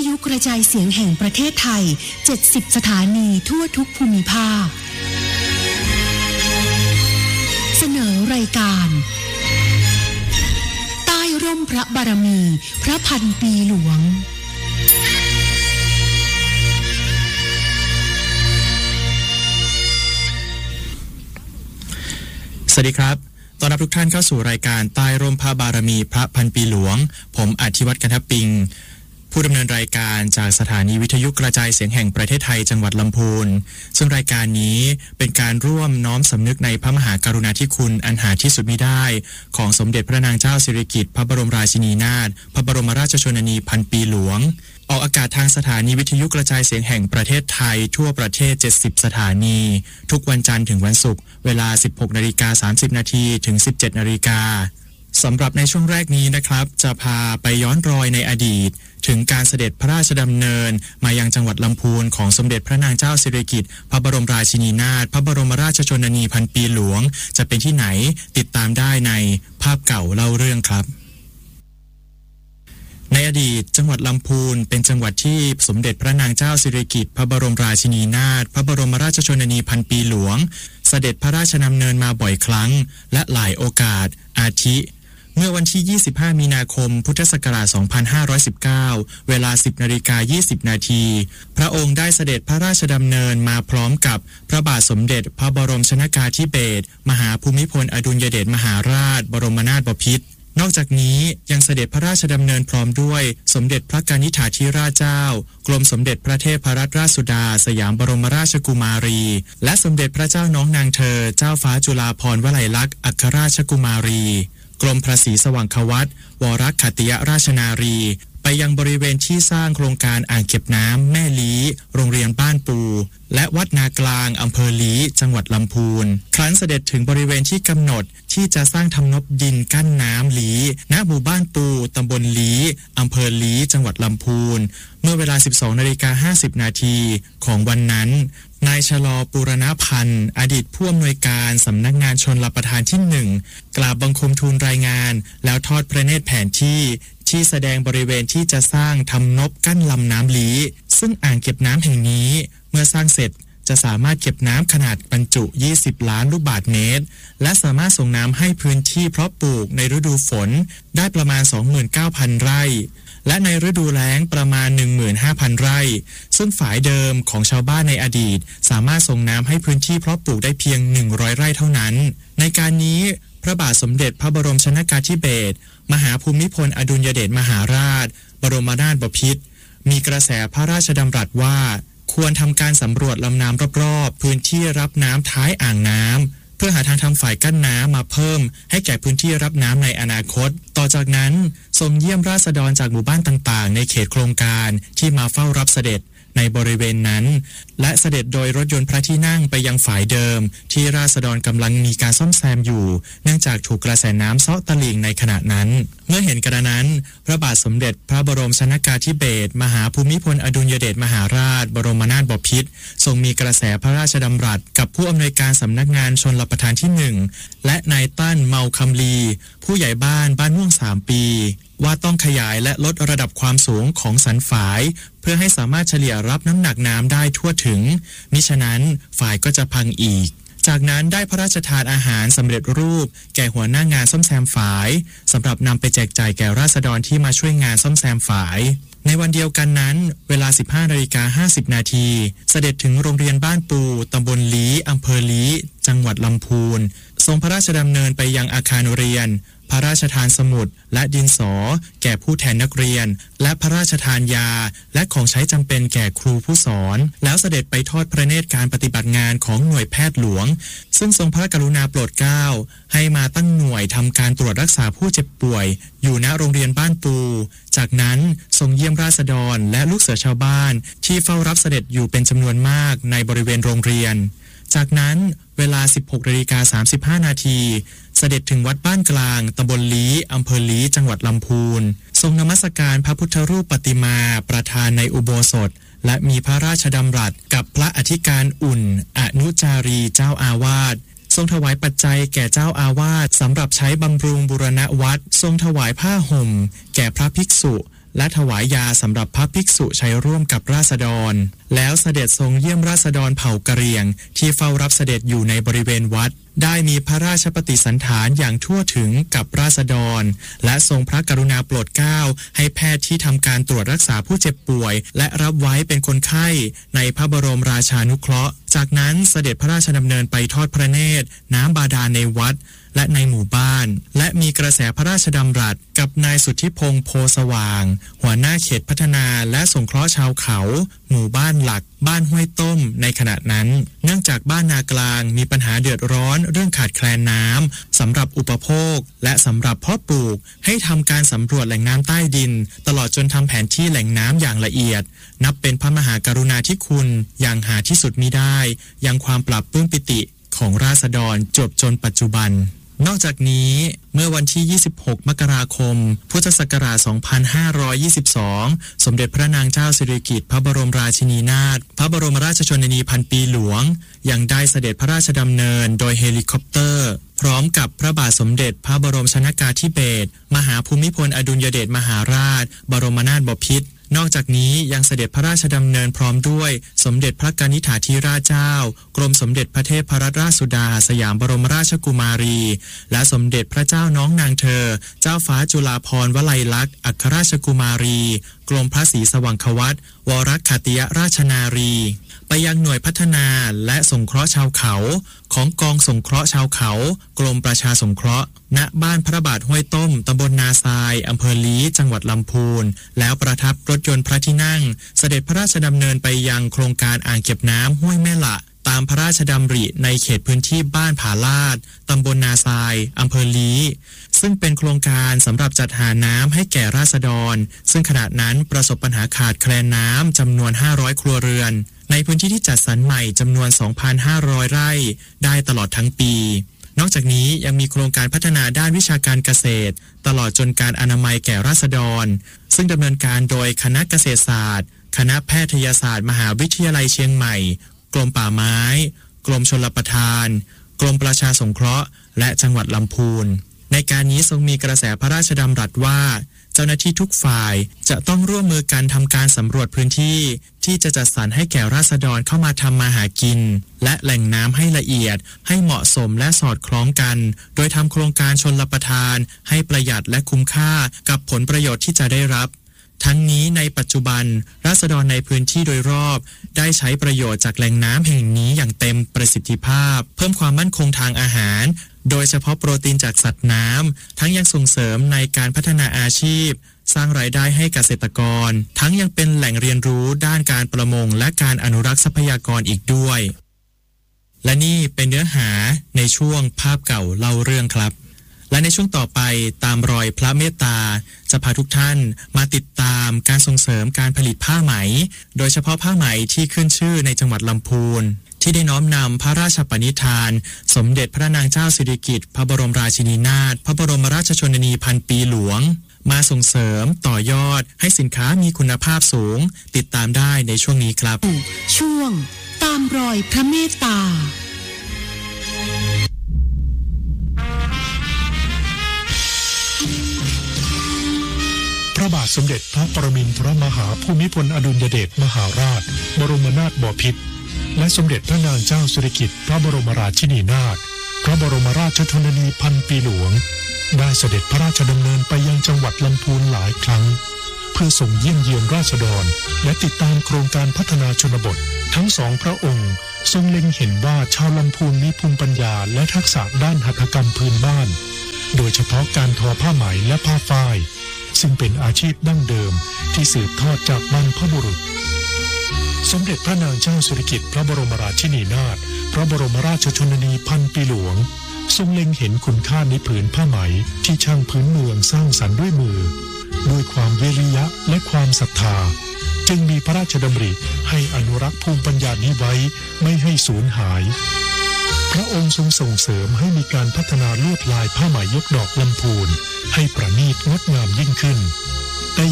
ยุกระจายเสียงแห่งประเทศไทย70สถานีทั่วทุกภูมิภาคเสนอรายการใต้ร่มพระบารมีพระพันปีหลวงสวัสดีครับต้อนรับทุกท่านเข้าสู่รายการใต้ร่มพระบารมีพระพันปีหลวงผมอธิวัฒน์ กันทปิงผู้ดำเนินรายการจากสถานีวิทยุกระจายเสียงแห่งประเทศไทยจังหวัดลำพูนซึ่งรายการนี้เป็นการร่วมน้อมสำนึกในพระมหากรุณาธิคุณอันหาที่สุดมิได้ของสมเด็จพระนางเจ้าสิริกิติ์พระบรมราชินีนาถพระบรมราชชนนีพันปีหลวงออกอากาศทางสถานีวิทยุกระจายเสียงแห่งประเทศไทยทั่วประเทศ70สถานีทุกวันจันทร์ถึงวันศุกร์เวลา 16:30 น.ถึง 17:00 น.สำหรับในช่วงแรกนี้นะครับจะพาไปย้อนรอยในอดีตถึงการเสด็จพระราชดำเนินมายังจังหวัดลำพูนของสมเด็จพระนางเจ้าสิริกิติ์พระบรมราชินีนาถพระบรมราชชนนีพันปีหลวงจะเป็นที่ไหนติดตามได้ในภาพเก่าเล่าเรื่องครับในอดีตจังหวัดลำพูนเป็นจังหวัดที่สมเด็จพระนางเจ้าสิริกิติ์พระบรมราชินีนาถพระบรมราชชนนีพันปีหลวงเสด็จพระราชดำเนินมาบ่อยครั้งและหลายโอกาสอาทิเมื่อวันที่25มีนาคมพุทธศักราช2519เวลา 10:20 น.พระองค์ได้เสด็จพระราชดำเนินมาพร้อมกับพระบาทสมเด็จพระบรมชนกาธิเบศรมหาภูมิพลอดุลยเดชมหาราชบรมนาถบพิตรนอกจากนี้ยังเสด็จพระราชดำเนินพร้อมด้วยสมเด็จพระกนิษฐาธิราชเจ้ากรมสมเด็จพระเทพรัตนราชสุดาสยามบรมราชกุมารีและสมเด็จพระเจ้าน้องนางเธอเจ้าฟ้าจุฬาภรณ์วลัยลักษณ์อัครราชกุมารีกรมพระศรีสว่างควัตรวรขัตติยราชนารีไปยังบริเวณที่สร้างโครงการอ่างเก็บน้ำแม่ลีโรงเรียนบ้านปูและวัดนากลางอำเภอลีจังหวัดลำพูนครั้นเสด็จถึงบริเวณที่กำหนดที่จะสร้างทำนบดินกั้นน้ำลีณหมู่บ้านปูตำบลลีอำเภอลีจังหวัดลำพูนเมื่อเวลา 12:50 น.ของวันนั้นนายชลอปูรณพันธ์อดีตผู้อำนวยการสำนักงานชลประทานที่1กราบบังคมทูลรายงานแล้วทอดพระเนตรแผนที่แสดงบริเวณที่จะสร้างทำนบกั้นลำน้ำลีซึ่งอ่างเก็บน้ำแห่งนี้เมื่อสร้างเสร็จจะสามารถเก็บน้ำขนาดบรรจุ20ล้านลูกบาศก์เมตรและสามารถส่งน้ำให้พื้นที่เพาะปลูกในฤดูฝนได้ประมาณ 29,000 ไร่และในฤดูแล้งประมาณ 15,000 ไร่ซึ่งฝายเดิมของชาวบ้านในอดีตสามารถส่งน้ำให้พื้นที่เพาะปลูกได้เพียง100 ไร่เท่านั้นในการนี้พระบาทสมเด็จพระบรมชนกาธิเบศรมหาภูมิพลอดุลยเดชมหาราชบรมนาถบพิตรมีกระแสพระราชดำรัสว่าควรทำการสำรวจลำน้ำรอบๆพื้นที่รับน้ำท้ายอ่างน้ำเพื่อหาทางทำฝ่ายกั้นน้ำมาเพิ่มให้แก่พื้นที่รับน้ำในอนาคตต่อจากนั้นทรงเยี่ยมราษฎรจากหมู่บ้านต่างๆในเขตโครงการที่มาเฝ้ารับเสด็จในบริเวณนั้นและเสด็จโดยรถยนต์พระที่นั่งไปยังฝ่ายเดิมที่ราษฎรกำลังมีการซ่อมแซมอยู่เนื่องจากถูกกระแสน้ำเซาะตลิ่งในขณะนั้นเมื่อเห็นกระนั้นพระบาทสมเด็จพระบรมชนกาธิเบศรมหาภูมิพลอดุลยเดชมหาราชบรมนาถบพิตรทรงมีกระแสพระราชดำรัสกับผู้อำนวยการสำนักงานชลประทานที่1และนายตั้นเมาคำลีผู้ใหญ่บ้านม่วง3ปีว่าต้องขยายและลดระดับความสูงของสันฝายเพื่อให้สามารถเฉลี่ยรับน้ำหนักน้ำได้ทั่วถึงมิฉะนั้นฝายก็จะพังอีกจากนั้นได้พระราชทานอาหารสำเร็จรูปแก่หัวหน้างานซ่อมแซมฝายสำหรับนำไปแจกจ่ายแก่ราษฎรที่มาช่วยงานซ่อมแซมฝายในวันเดียวกันนั้นเวลา 15:50 น.เสด็จถึงโรงเรียนบ้านปูตำบลลีอำเภอลีจังหวัดลำพูนทรงพระราชดำเนินไปยังอาคารเรียนพระราชทานสมุดและดินสอแก่ผู้แทนนักเรียนและพระราชทานยาและของใช้จำเป็นแก่ครูผู้สอนแล้วเสด็จไปทอดพระเนตรการปฏิบัติงานของหน่วยแพทย์หลวงซึ่งทรงพระกรุณาโปรดเกล้าให้มาตั้งหน่วยทำการตรวจรักษาผู้เจ็บป่วยอยู่ณโรงเรียนบ้านปูจากนั้นทรงเยี่ยมราษฎรและลูกเสือชาวบ้านที่เฝ้ารับเสด็จอยู่เป็นจำนวนมากในบริเวณโรงเรียนจากนั้นเวลา 16:35 น.เสด็จถึงวัดบ้านกลางตำบลลีอำเภอลีจังหวัดลำพูนทรงนมัสการพระพุทธรูปปฏิมาประธานในอุโบสถและมีพระราชดำรัสกับพระอธิการอุ่นอนุจารีเจ้าอาวาส ทรงถวายปัจจัยแก่เจ้าอาวาสสำหรับใช้บำรุงบูรณะวัดทรงถวายผ้าห่มแก่พระภิกษุและถวายยาสำหรับพระภิกษุใช้ร่วมกับราษฎรแล้วเสด็จทรงเยี่ยมราษฎรเผ่ากะเหรี่ยงที่เฝ้ารับเสด็จอยู่ในบริเวณวัดได้มีพระราชปฏิสันถานอย่างทั่วถึงกับราษฎรและทรงพระกรุณาโปรดเกล้าให้แพทย์ที่ทำการตรวจรักษาผู้เจ็บป่วยและรับไว้เป็นคนไข้ในพระบรมราชานุเคราะห์จากนั้นเสด็จพระราชดำเนินไปทอดพระเนตรน้ำบาดาลในวัดและในหมู่บ้านและมีกระแสพระราชดำรัสกับนายสุทธิพงษ์โพสว่างหัวหน้าเขตพัฒนาและสงเคราะห์ชาวเขาหมู่บ้านหลักบ้านห้วยต้มในขณะนั้นเนื่องจากบ้านนากลางมีปัญหาเดือดร้อนเรื่องขาดแคลนน้ำสำหรับอุปโภคและสำหรับเพาะปลูกให้ทำการสำรวจแหล่งน้ำใต้ดินตลอดจนทำแผนที่แหล่งน้ำอย่างละเอียดนับเป็นพระมหากรุณาธิคุณอย่างหาที่สุดมิได้ยังความปรับปลื้มปิติของราษฎรจวบจนปัจจุบันนอกจากนี้เมื่อวันที่26มกราคมพุทธศักราช2522สมเด็จพระนางเจ้าสิริกิติ์พระบรมราชินีนาถพระบรมราชชนนีพันปีหลวงยังได้เสด็จพระราชดำเนินโดยเฮลิคอปเตอร์พร้อมกับพระบาทสมเด็จพระบรมชนกาธิเบศรมหาภูมิพลอดุลยเดชมหาราชบรมนาถบพิตรนอกจากนี้ยังเสด็จพระราชดำเนินพร้อมด้วยสมเด็จพระกนิษฐาธิราชเจ้ากรมสมเด็จพระเทพรัตนราชสุดาสยามบรมราชกุมารีและสมเด็จพระเจ้าน้องนางเธอเจ้าฟ้าจุฬาภรณ์วลัยลักษณ์อัครราชกุมารีกรมพระศรีสว่างควัตวรขัตติยราชนารีไปยังหน่วยพัฒนาและสงเคราะห์ชาวเขาของกองสงเคราะห์ชาวเขากรมประชาสงเคราะห์ณบ้านพระบาทห้วยต้มตำบลนาทรายอำเภอลี้จังหวัดลำพูนแล้วประทับรถยนต์พระที่นั่งเสด็จพระราชดำเนินไปยังโครงการอ่างเก็บน้ำห้วยแม่ละตามพระราชดำริในเขตพื้นที่บ้านผาลาดตำบลนาทรายอำเภอลี้ซึ่งเป็นโครงการสำหรับจัดหาน้ำให้แก่ราษฎรซึ่งขณะนั้นประสบปัญหาขาดแคลนน้ำจำนวน500ครัวเรือนในพื้นที่ที่จัดสรรใหม่จำนวน 2,500 ไร่ได้ตลอดทั้งปีนอกจากนี้ยังมีโครงการพัฒนาด้านวิชาการเกษตรตลอดจนการอนามัยแก่ราษฎรซึ่งดำเนินการโดยคณะเกษตรศาสตร์คณะแพทยศาสตร์มหาวิทยาลัยเชียงใหม่กรมป่าไม้กรมชลประทานกรมประชาสงเคราะห์และจังหวัดลำพูนในการนี้ทรงมีกระแสพระราชดำรัสว่าเจ้าหน้าที่ทุกฝ่ายจะต้องร่วมมือกันทำการสำรวจพื้นที่ที่จะจัดสรรให้แก่ราษฎรเข้ามาทำมาหากินและแหล่งน้ำให้ละเอียดให้เหมาะสมและสอดคล้องกันโดยทำโครงการชลประทานให้ประหยัดและคุ้มค่ากับผลประโยชน์ที่จะได้รับทั้งนี้ในปัจจุบันราษฎรในพื้นที่โดยรอบได้ใช้ประโยชน์จากแหล่งน้ำแห่งนี้อย่างเต็มประสิทธิภาพเพิ่มความมั่นคงทางอาหารโดยเฉพาะโปรตีนจากสัตว์น้ำทั้งยังส่งเสริมในการพัฒนาอาชีพสร้างรายได้ให้เกษตรกรทั้งยังเป็นแหล่งเรียนรู้ด้านการประมงและการอนุรักษ์ทรัพยากรอีกด้วยและนี่เป็นเนื้อหาในช่วงภาพเก่าเล่าเรื่องครับและในช่วงต่อไปตามรอยพระเมตตาจะพาทุกท่านมาติดตามการส่งเสริมการผลิตผ้าไหมโดยเฉพาะผ้าไหมที่ขึ้นชื่อในจังหวัดลำพูนที่ได้น้อมนำพระราชปณิธานสมเด็จพระนางเจ้าสิริกิติ์พระบรมราชินีนาถพระบรมราชชนนีพันปีหลวงมาส่งเสริมต่อยอดให้สินค้ามีคุณภาพสูงติดตามได้ในช่วงนี้ครับช่วงตามรอยพระเมตตาพระบาทสมเด็จพระปรมินทรมหาภูมิพลอดุลยเดชมหาราชบรมนาถบพิตรและสมเด็จพระนางเจ้าสิริกิติ์พระบรมราชินีนาถพระบรมราชชนนีพันปีหลวงได้เสด็จพระราชดำเนินไปยังจังหวัดลำพูนหลายครั้งเพื่อส่งเยี่ยมเยียนราษฎรและติดตามโครงการพัฒนาชนบททั้งสองพระองค์ทรงเล็งเห็นว่าชาวลำพูนมีภูมิปัญญาและทักษะด้านหัตถกรรมพื้นบ้านโดยเฉพาะการทอผ้าไหมและผ้าฝ้ายซึ่งเป็นอาชีพดั้งเดิมที่สืบทอดจากบรรพบุรุษสมเด็จพระนางเจ้าสิริกิติ์พระบรมราชินีนาถพระบรมราชชนนีพันปีหลวงทรงเล็งเห็นคุณค่าในผืนผ้าไหมที่ช่างพื้นเมืองสร้างสรรค์ด้วยมือด้วยความวิริยะและความศรัทธาจึงมีพระราชดำริให้อนุรักษ์ภูมิปัญญานี้ไว้ไม่ให้สูญหายพระองค์ทรงส่งเสริมให้มีการพัฒนาลวดลายผ้าไหมยกดอกลำพูนให้ประณีตงดงามยิ่งขึ้น